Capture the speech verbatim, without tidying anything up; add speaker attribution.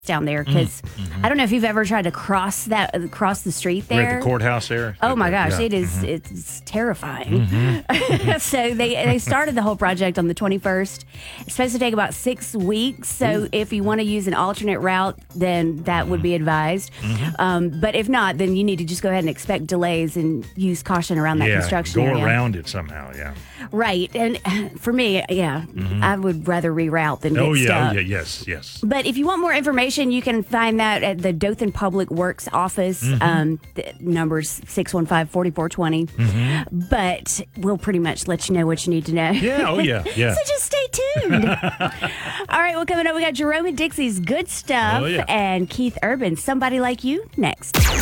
Speaker 1: down there because mm-hmm. I don't know if you've ever tried to cross that cross the street there.
Speaker 2: We're at the courthouse there.
Speaker 1: Oh my gosh,
Speaker 2: yeah.
Speaker 1: it is mm-hmm. it's terrifying. Mm-hmm. So they they started the whole project on the twenty-first. It's supposed to take about six weeks. So Ooh. If you want to use an alternate route, then that would be advised. Mm-hmm. Um, but if not, then you need to just go ahead and expect delays and use caution around that
Speaker 2: yeah,
Speaker 1: construction
Speaker 2: go
Speaker 1: area.
Speaker 2: around it somehow. Yeah.
Speaker 1: Right, and for me, yeah, mm-hmm. I would rather reroute than get
Speaker 2: oh, yeah,
Speaker 1: stuck.
Speaker 2: Oh yeah, yes, yes.
Speaker 1: But if you want more information, you can find that at the Dothan Public Works office. Mm-hmm. Um, the number's six one five, four four two zero. Mm-hmm. But we'll pretty much let you know what you need to know.
Speaker 2: Yeah, oh yeah, yeah.
Speaker 1: So just stay tuned. All right, well, coming up, we got Jerome and Dixie's Good Stuff
Speaker 2: oh, yeah.
Speaker 1: and Keith Urban, Somebody Like You, next.